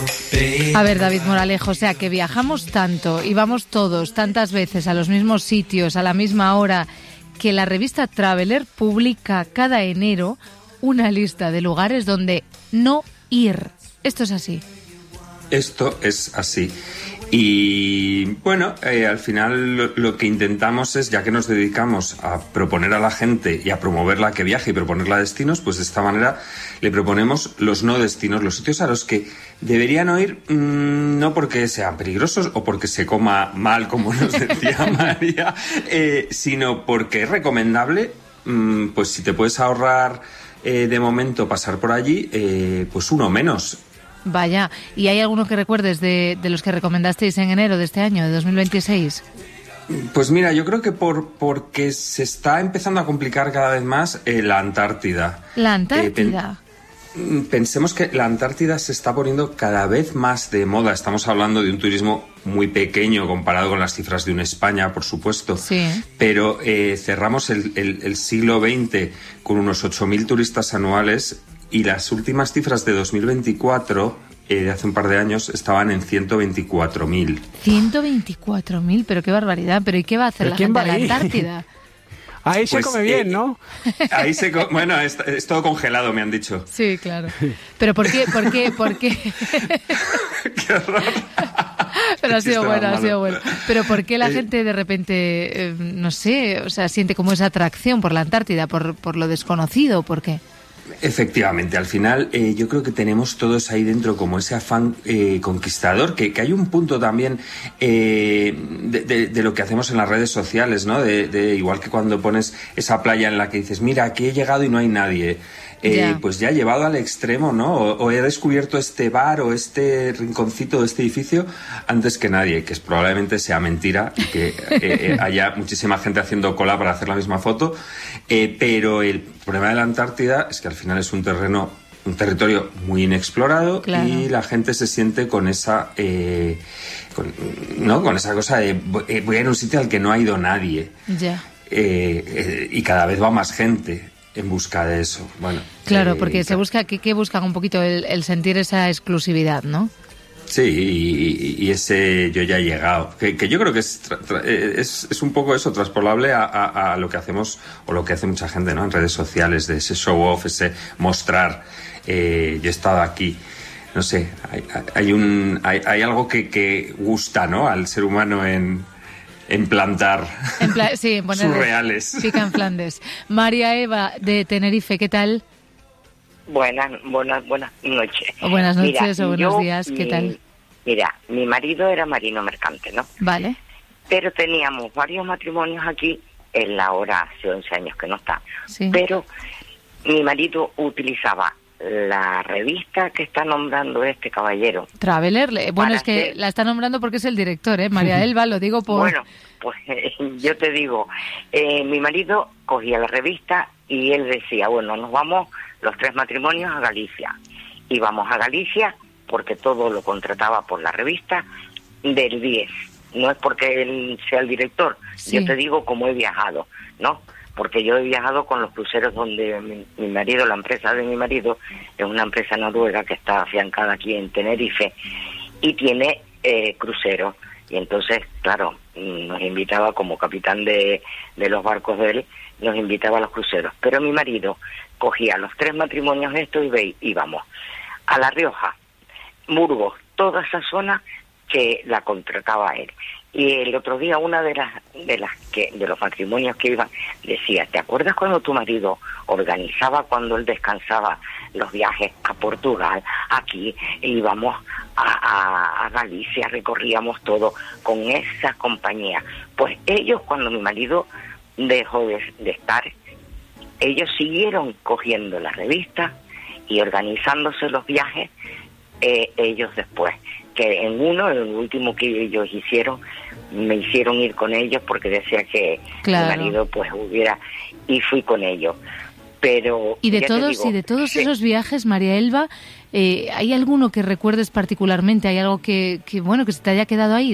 A ver, David Moralejo, o sea, que viajamos tanto y vamos todos tantas veces a los mismos sitios, a la misma hora, que la revista Traveler publica cada enero una lista de lugares donde no ir. Esto es así. Esto es así. Y bueno, al final lo que intentamos es, ya que nos dedicamos a proponer a la gente y a promoverla que viaje y proponerla destinos, pues de esta manera le proponemos los no destinos, los sitios a los que deberían no ir, no porque sean peligrosos o porque se coma mal, como nos decía María, sino porque es recomendable, pues si te puedes ahorrar de momento pasar por allí, pues uno menos. Vaya, ¿y hay alguno que recuerdes de los que recomendasteis en enero de este año, de 2026? Pues mira, yo creo que porque se está empezando a complicar cada vez más la Antártida. ¿La Antártida? Pensemos que la Antártida se está poniendo cada vez más de moda. Estamos hablando de un turismo muy pequeño comparado con las cifras de una España, por supuesto. Sí. Pero cerramos el siglo XX con unos 8.000 turistas anuales. Y las últimas cifras de 2024, de hace un par de años, estaban en 124.000. 124.000, pero qué barbaridad. ¿Pero y qué va a hacer la gente en la Antártida? Ahí se come bien, ¿no? Ahí bueno, es todo congelado, me han dicho. Sí, claro. ¿Pero por qué? ¡Qué horror! Pero ha sido bueno. Pero ¿por qué la gente de repente, no sé, o sea, siente como esa atracción por la Antártida, por lo desconocido? ¿Por qué? Efectivamente, al final yo creo que tenemos todos ahí dentro como ese afán conquistador, que hay un punto también de lo que hacemos en las redes sociales, ¿no? De igual que cuando pones esa playa en la que dices, mira, aquí he llegado y no hay nadie. Pues ya llevado al extremo, ¿no? O he descubierto este bar o este rinconcito de este edificio antes que nadie, que probablemente sea mentira y que haya muchísima gente haciendo cola para hacer la misma foto. Pero el problema de la Antártida es que al final es un territorio muy inexplorado. Claro. Y la gente se siente con esa con esa cosa de voy a ir a un sitio al que no ha ido nadie. Ya. Y cada vez va más gente en busca de eso. Bueno, claro, porque se busca, ¿qué buscan un poquito? El sentir esa exclusividad, ¿no? Sí, y ese yo ya he llegado. Que yo creo que es un poco eso, traspolable a lo que hacemos, o lo que hace mucha gente, ¿no? En redes sociales, de ese show off, ese mostrar, yo he estado aquí. No sé, hay algo que gusta, ¿no? Al ser humano en plantar sí, en poner surreales. Pica en Flandes. María Eva, de Tenerife, ¿qué tal? Buenas noches. O buenas noches o buenos días, ¿qué tal? Mira, mi marido era marino mercante, ¿no? Vale. Pero teníamos varios matrimonios aquí, él ahora hace 11 años que no está. Sí. Pero mi marido utilizaba la revista que está nombrando este caballero. Traveler, bueno, es que la está nombrando porque es el director, María Elba, lo digo por... Bueno, pues yo te digo, mi marido cogía la revista y él decía, bueno, nos vamos los 3 matrimonios a Galicia. Íbamos a Galicia porque todo lo contrataba por la revista del 10. No es porque él sea el director, sí. Yo te digo cómo he viajado, ¿no? Porque yo he viajado con los cruceros donde mi marido, la empresa de mi marido, es una empresa noruega que está afiancada aquí en Tenerife y tiene cruceros. Y entonces, claro, nos invitaba como capitán de los barcos de él, nos invitaba a los cruceros. Pero mi marido cogía los 3 matrimonios estos y íbamos a La Rioja, Burgos, toda esa zona que la contrataba él. Y el otro día una de los matrimonios que iban decía, ¿te acuerdas cuando tu marido organizaba cuando él descansaba los viajes a Portugal? Aquí íbamos a Galicia, recorríamos todo con esa compañía. Pues ellos, cuando mi marido dejó de estar, ellos siguieron cogiendo la revista y organizándose los viajes ellos después. Que en el último que ellos hicieron, me hicieron ir con ellos porque decía que claro. Mi marido pues hubiera, y fui con ellos. Pero y de todos sí. Esos viajes, María Elba, ¿hay alguno que recuerdes particularmente? ¿Hay algo que se te haya quedado ahí